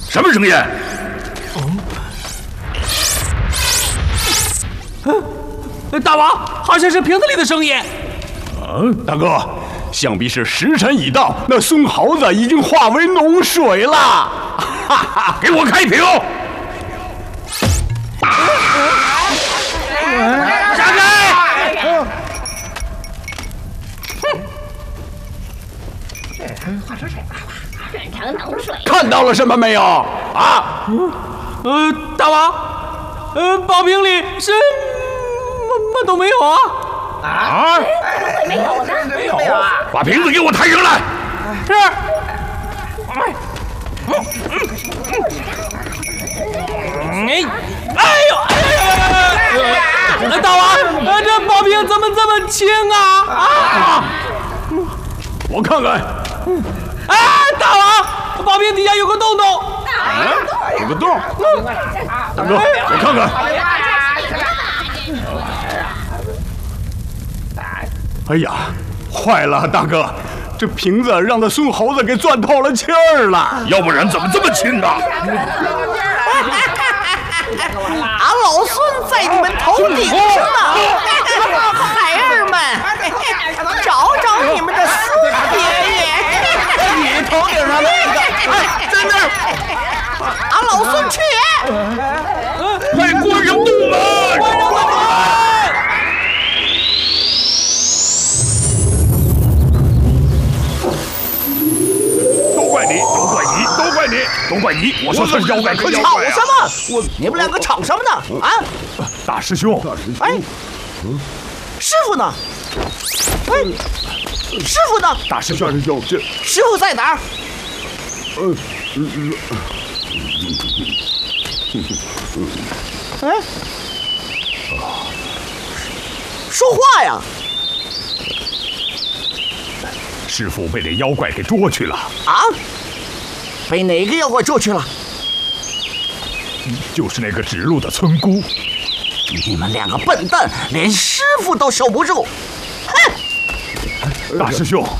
什么声音？ 大王，好像是瓶子里的声音。 大哥，想必是时辰已到，那孙猴子已经化为脓水了。哈哈，给我开瓶！ 闪开！ 变成脓水。 看到了什么没有？啊？ 大王，宝瓶里什么都没有啊！ 啊？ 怎么会没有呢？ 没有啊！ 把瓶子给我抬上来！ 是。大王，这宝瓶怎么这么轻啊？ 我看看。 大王，宝瓶底下有个洞洞。 有个洞。大哥，我看看。哎呀，坏了，大哥，这瓶子让那孙猴子给钻透了气儿了，要不然怎么这么轻呢？ 俺老孙在你们头顶上呢！孩儿们，找找你们的四爷爷！ 你头顶上的那个，在那儿， 俺老孙去！ 快关上洞门！都怪你！我说他是妖怪，可吵什么？你们两个吵什么呢？啊！ 大师兄， 哎，师傅呢？哎，师傅呢？ 大师兄，这师傅在哪儿？哎，说话呀！ 师傅被这妖怪给捉去了。 啊？被哪个妖怪捉去了？ 就是那个指路的村姑。 你们两个笨蛋，连师傅都守不住！哼！ 大师兄，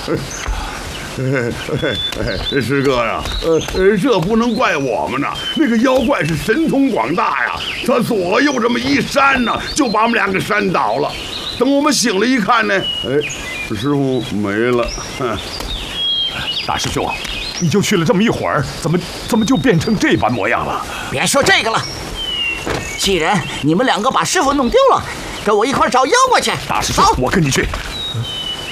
师哥呀，这不能怪我们呐。那个妖怪是神通广大呀，他左右这么一扇呢，就把我们俩给扇倒了。等我们醒了一看呢，师傅没了。 大师兄，你就去了这么一会儿，怎么就变成这般模样了？ 别说这个了，既然你们两个把师傅弄丢了，跟我一块找妖怪去。 大师兄，我跟你去。